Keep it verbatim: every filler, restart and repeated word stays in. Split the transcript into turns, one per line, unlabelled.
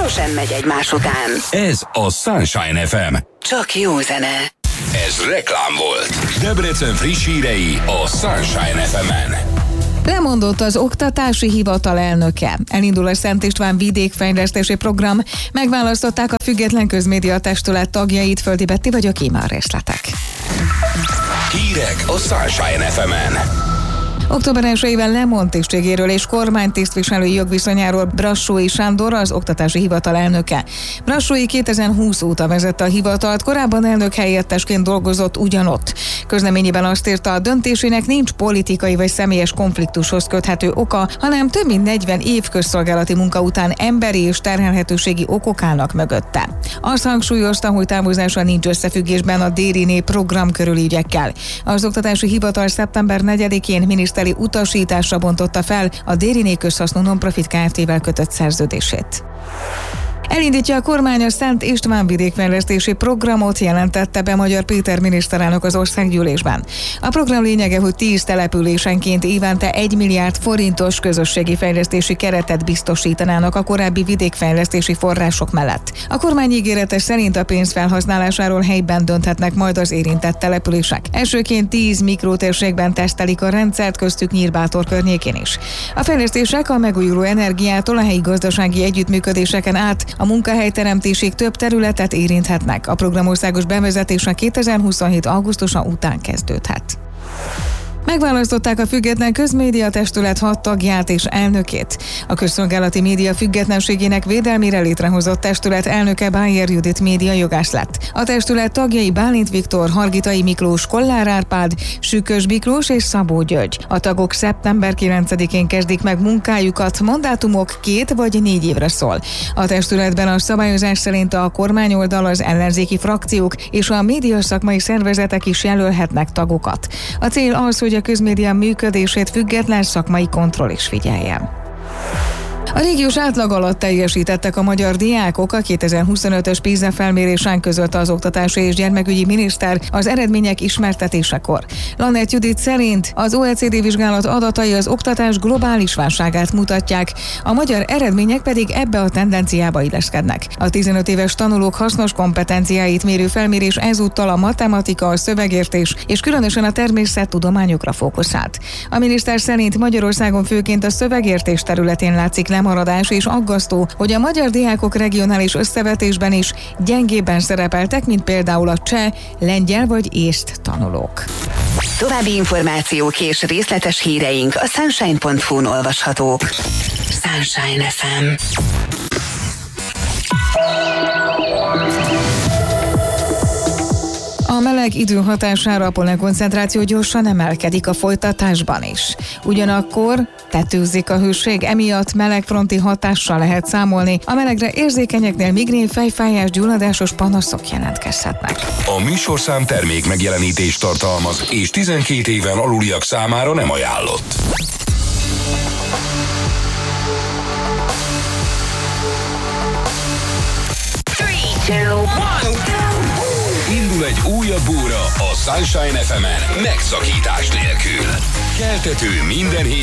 sosem megy egymás után.
Ez a Sunshine ef em.
Csak jó zene.
Ez reklám volt. Debrecen friss hírei a Sunshine ef emen.
Lemondott az Oktatási Hivatal elnöke. Elindul a Szent István vidékfejlesztési program. Megválasztották a Független Közmédia Testület tagjait. Földi Betti vagyok, íme a részletek.
Hírek a Sunshine ef emen.
október elsejével lemond tisztségéről és kormánytisztviselői jogviszonyáról Brassói Sándor, az Oktatási Hivatal elnöke. Brassói kétezer-húsz óta vezette a hivatalt, korábban elnök helyettesként dolgozott ugyanott. Közleményében azt írta, a döntésének nincs politikai vagy személyes konfliktushoz köthető oka, hanem több mint negyven év közszolgálati munka után emberi és terhelhetőségi okok állnak mögötte. Azt hangsúlyozta, hogy távozása nincs összefüggésben a Dériné program körüli ügyekkel. Az Oktatási Hivatal szeptember negyedikén miniszteri utasításra bontotta fel a Dériné közhasznú non-profit Kft-vel kötött szerződését. Elindítja a kormány a Szent István vidékfejlesztési programot, jelentette be Magyar Péter miniszterelnök az országgyűlésben. A program lényege, hogy tíz településenként évente egy milliárd forintos közösségi fejlesztési keretet biztosítanának a korábbi vidékfejlesztési források mellett. A kormány ígérete szerint a pénz felhasználásáról helyben dönthetnek majd az érintett települések. Elsőként tíz mikrotérségben tesztelik a rendszert, köztük Nyírbátor környékén is. A fejlesztések a megújuló energiától a helyi gazdasági együttműködéseken át a munkahelyteremtésig több területet érinthetnek. A program országos bevezetése kétezer-huszonhét augusztusa után kezdődhet. Megválasztották a Független Közmédia Testület hat tagját és elnökét. A közszolgálati média függetlenségének védelmére létrehozott testület elnöke Bájer Judit média jogász lett. A testület tagjai Bálint Viktor, Hargitai Miklós, Kollár Árpád, Sükös Miklós és Szabó György. A tagok szeptember kilencedikén kezdik meg munkájukat, mandátumok két vagy négy évre szól. A testületben a szabályozás szerint a kormányoldal, az ellenzéki frakciók és a média szakmai szervezetek is jelölhetnek tagokat. A cél az, hogy a közmédia működését független szakmai kontroll is figyeljen. A régiós átlag alatt teljesítettek a magyar diákok a kétezer-huszonötös PISA felmérésen, között az oktatási és gyermekügyi miniszter az eredmények ismertetésekor. Lanert Judit szerint az o e cé dé vizsgálat adatai az oktatás globális válságát mutatják, a magyar eredmények pedig ebbe a tendenciába illeszkednek. A tizenöt éves tanulók hasznos kompetenciáit mérő felmérés ezúttal a matematika, a szövegértés és különösen a természettudományokra fókuszált. A miniszter szerint Magyarországon főként a szövegértés területén látszik lemaradás, és aggasztó, hogy a magyar diákok regionális összevetésben is gyengébben szerepeltek, mint például a cseh, lengyel vagy észt tanulók.
További információk és részletes híreink a sunshine pont hu-n olvashatók. Sunshine ef em.
A meleg idő hatására a pollenkoncentráció gyorsan emelkedik a folytatásban is. Ugyanakkor tetőzik a hőség, emiatt melegfronti hatással lehet számolni. A melegre érzékenyeknél migrén, fejfájás, gyulladásos panaszok jelentkezhetnek.
A műsorszám termék megjelenítést tartalmaz, és tizenkét éven aluliak számára nem ajánlott. Indul egy újabb óra a Sunshine ef emen megszakítás nélkül. Keltető minden hét